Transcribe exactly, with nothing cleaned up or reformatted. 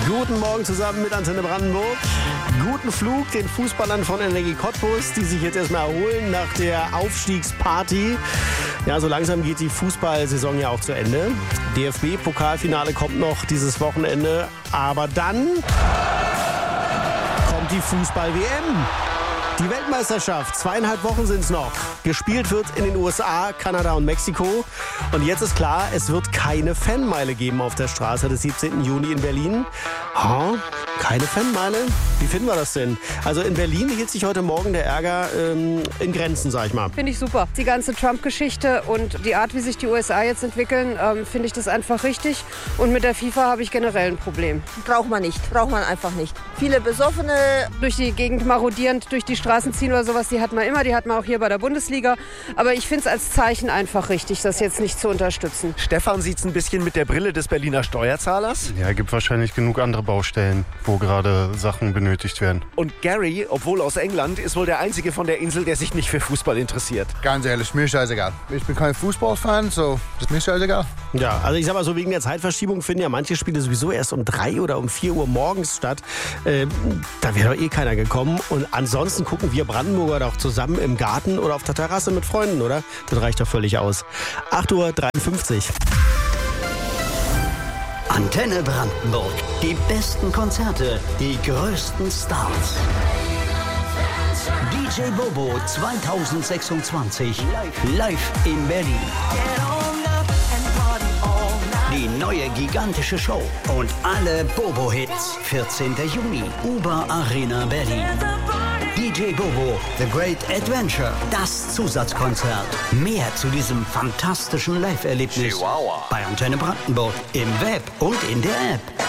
Guten Morgen zusammen mit Antenne Brandenburg. Guten Flug den Fußballern von Energie Cottbus, die sich jetzt erstmal erholen nach der Aufstiegsparty. Ja, so langsam geht die Fußballsaison ja auch zu Ende. D F B-Pokalfinale kommt noch dieses Wochenende. Aber dann kommt die Fußball-W M. Die Weltmeisterschaft, zweieinhalb Wochen sind es noch. Gespielt wird in den U S A, Kanada und Mexiko. Und jetzt ist klar, es wird keine Fanmeile geben auf der Straße des siebzehnten Juni in Berlin. Ha, keine Fanmeile? Wie finden wir das denn? Also in Berlin hielt sich heute Morgen der Ärger ähm, in Grenzen, sag ich mal. Finde ich super. Die ganze Trump-Geschichte und die Art, wie sich die U S A jetzt entwickeln, ähm, finde ich das einfach richtig. Und mit der FIFA habe ich generell ein Problem. Braucht man nicht. Braucht man einfach nicht. Viele Besoffene. Durch die Gegend marodierend, durch die Straßen ziehen oder sowas, die hat man immer. Die hat man auch hier bei der Bundesliga. Aber ich finde es als Zeichen einfach richtig, das jetzt nicht zu unterstützen. Stefan sieht es ein bisschen mit der Brille des Berliner Steuerzahlers. Ja, gibt wahrscheinlich genug andere Baustellen, wo gerade Sachen benötigt werden. Und Gary, obwohl aus England, ist wohl der Einzige von der Insel, der sich nicht für Fußball interessiert. Ganz ehrlich, mir ist scheißegal. Ich bin kein Fußballfan, so ist mir scheißegal. Ja, also ich sag mal so, wegen der Zeitverschiebung finden ja manche Spiele sowieso erst um drei oder um vier Uhr morgens statt. Äh, da wäre doch eh keiner gekommen. Und ansonsten gucken wir Brandenburger doch zusammen im Garten oder auf der Terrasse mit Freunden, oder? Das reicht doch völlig aus. acht Uhr dreiundfünfzig. Antenne Brandenburg. Die besten Konzerte, die größten Stars. D J Bobo zweitausendsechsundzwanzig live in Berlin. Die neue gigantische Show und alle Bobo-Hits. vierzehnten Juni, Uber Arena Berlin. D J Bobo, The Great Adventure, das Zusatzkonzert. Mehr zu diesem fantastischen Live-Erlebnis bei Antenne Brandenburg im Web und in der App.